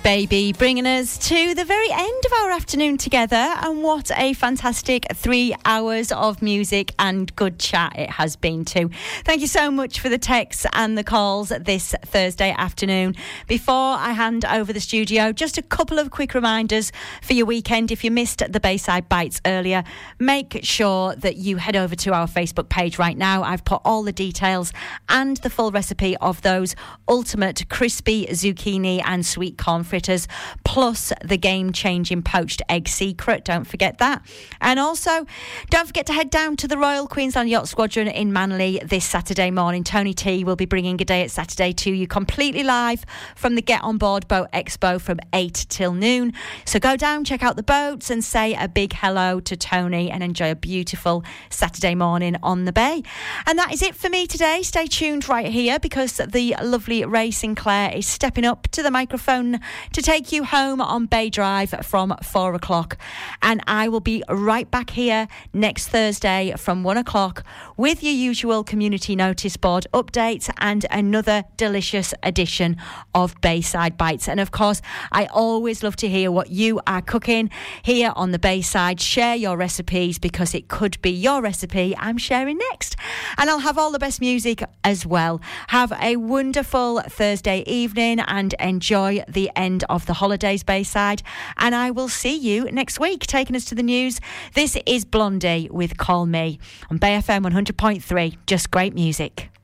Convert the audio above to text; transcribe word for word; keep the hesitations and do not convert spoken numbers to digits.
Baby, bringing us to the very end of our afternoon together, and what a fantastic three hours of music and good chat it has been too. Thank you so much for the texts and the calls this Thursday afternoon. Before I hand over the studio, just a couple of quick reminders for your weekend. If you missed the Bayside Bites earlier, make sure that you head over to our Facebook page right now. I've put all the details and the full recipe of those ultimate crispy zucchini and sweet corn fritters, plus the game-changing poached egg secret. Don't forget that. And also, don't forget to head down to the Royal Queensland Yacht Squadron in Manly this Saturday morning. Tony T will be bringing a day at Saturday to you completely live from the Get On Board Boat Expo from eight till noon. So go down, check out the boats and say a big hello to Tony and enjoy a beautiful Saturday morning on the bay. And that is it for me today. Stay tuned right here because the lovely Ray Sinclair is stepping up to the microphone to take you home on Bay Drive from four o'clock. And I will be right back here next Thursday from one o'clock with your usual community notice board updates and another delicious edition of Bayside Bites. And of course, I always love to hear what you are cooking here on the Bayside. Share your recipes because it could be your recipe I'm sharing next. And I'll have all the best music as well. Have a wonderful Thursday evening and enjoy the end of the holidays, Bayside. And I will see you next week. Taking us to the news, this is Blondie with Call Me on Bay F M one hundred point three. Just great music.